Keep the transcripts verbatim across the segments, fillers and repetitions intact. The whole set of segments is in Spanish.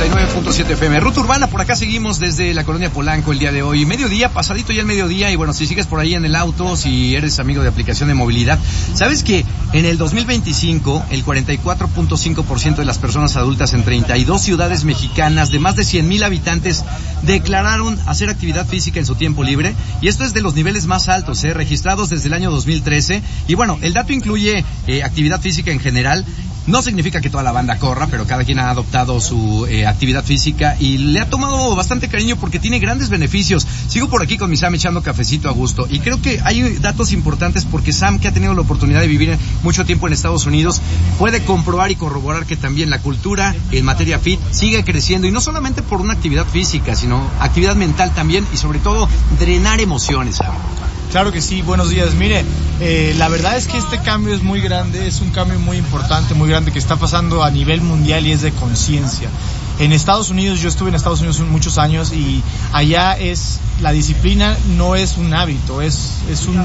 ochenta y nueve punto siete F M. Ruta Urbana, por acá seguimos desde la colonia Polanco el día de hoy. Mediodía, pasadito ya el mediodía, y bueno, si sigues por ahí en el auto, si eres amigo de aplicación de movilidad, ¿sabes que en el dos mil veinticinco el cuarenta y cuatro punto cinco por ciento de las personas adultas en treinta y dos ciudades mexicanas de más de cien mil habitantes declararon hacer actividad física en su tiempo libre? Y esto es de los niveles más altos, eh, registrados desde el año dos mil trece. Y bueno, el dato incluye eh, actividad física en general. No significa que toda la banda corra, pero cada quien ha adoptado su eh, actividad física y le ha tomado bastante cariño porque tiene grandes beneficios. Sigo por aquí con mi Sam echando cafecito a gusto, y creo que hay datos importantes porque Sam, que ha tenido la oportunidad de vivir mucho tiempo en Estados Unidos, puede comprobar y corroborar que también la cultura en materia fit sigue creciendo, y no solamente por una actividad física, sino actividad mental también, y sobre todo drenar emociones, Sam. Claro que sí, buenos días. Mire, eh, la verdad es que este cambio es muy grande, es un cambio muy importante, muy grande, que está pasando a nivel mundial, y es de conciencia. En Estados Unidos, yo estuve en Estados Unidos muchos años, y allá es, la disciplina no es un hábito, es, es un,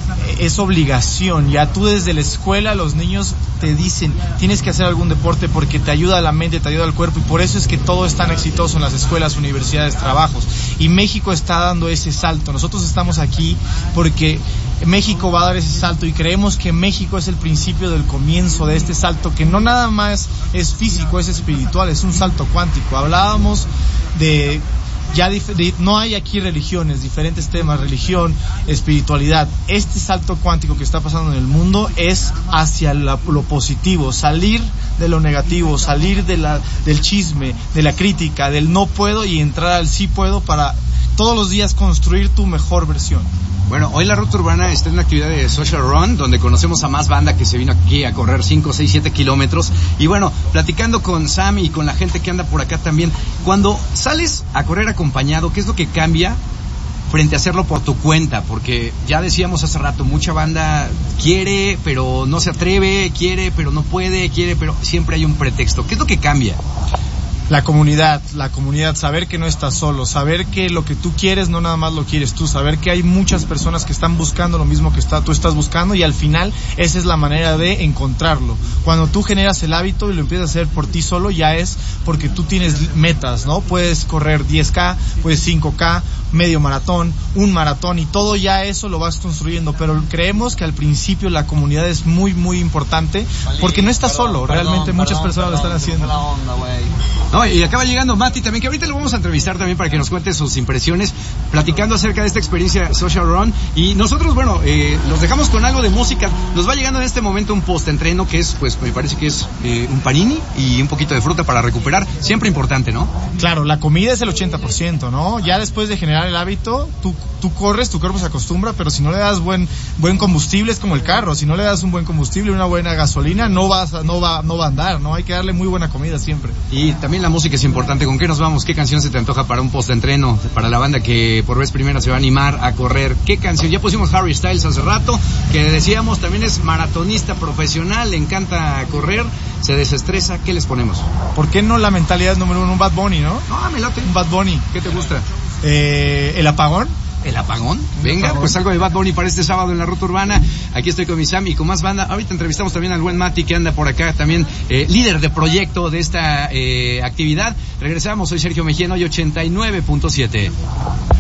es obligación. Ya tú desde la escuela, los niños te dicen, tienes que hacer algún deporte porque te ayuda a la mente, te ayuda al cuerpo, y por eso es que todo es tan exitoso en las escuelas, universidades, trabajos. Y México está dando ese salto. Nosotros estamos aquí porque México va a dar ese salto, y creemos que México es el principio del comienzo de este salto, que no nada más es físico, es espiritual, es un salto cuántico. Hablábamos de... Ya dif- de, no hay aquí religiones, diferentes temas, religión, espiritualidad. Este salto cuántico que está pasando en el mundo es hacia la, lo positivo, salir de lo negativo, salir de la, del chisme, de la crítica, del no puedo, y entrar al sí puedo, para todos los días construir tu mejor versión. Bueno, hoy la Ruta Urbana está en una actividad de Social Run, donde conocemos a más banda que se vino aquí a correr cinco, seis, siete kilómetros. Y bueno, platicando con Sam y con la gente que anda por acá también, cuando sales a correr acompañado, ¿qué es lo que cambia frente a hacerlo por tu cuenta? Porque ya decíamos hace rato, mucha banda quiere, pero no se atreve, quiere, pero no puede, quiere, pero siempre hay un pretexto. ¿Qué es lo que cambia? La comunidad, la comunidad, saber que no estás solo, saber que lo que tú quieres no nada más lo quieres tú, saber que hay muchas personas que están buscando lo mismo que está, tú estás buscando, y al final esa es la manera de encontrarlo. Cuando tú generas el hábito y lo empiezas a hacer por ti solo, ya es porque tú tienes metas, ¿no? Puedes correr diez K, puedes cinco K, medio maratón, un maratón, y todo ya eso lo vas construyendo, pero creemos que al principio la comunidad es muy, muy importante, porque no estás solo, realmente muchas personas lo están haciendo. No, y acaba llegando Mati también, que ahorita lo vamos a entrevistar también para que nos cuente sus impresiones, platicando acerca de esta experiencia Social Run. Y nosotros, bueno, eh, los dejamos con algo de música. Nos va llegando en este momento un post-entreno que es, pues, me parece que es eh, un panini y un poquito de fruta para recuperar. Siempre importante, ¿no? Claro, la comida es el ochenta por ciento, ¿no? Ya después de generar el hábito, tú, tú corres, tu cuerpo se acostumbra, pero si no le das buen, buen combustible, es como el carro. Si no le das un buen combustible, una buena gasolina, no vas a, no va, no va a andar, ¿no? Hay que darle muy buena comida siempre. Y también la música es importante. ¿Con qué nos vamos? ¿Qué canción se te antoja para un post-entreno? Para la banda que por vez primera se va a animar a correr. ¿Qué canción? Ya pusimos Harry Styles hace rato, que decíamos también es maratonista profesional, le encanta correr, se desestresa. ¿Qué les ponemos? ¿Por qué no la mentalidad número uno? Un Bad Bunny, ¿no? No, me late. Un Bad Bunny. ¿Qué te gusta? Eh, ¿El apagón? ¿El apagón? Venga, pues algo de Bad Bunny para este sábado en la Ruta Urbana. Aquí estoy con mi Sam y con más banda. Ahorita entrevistamos también al buen Mati, que anda por acá también, eh, líder de proyecto de esta eh, actividad. Regresamos, soy Sergio Mejía, hoy ochenta y nueve punto siete.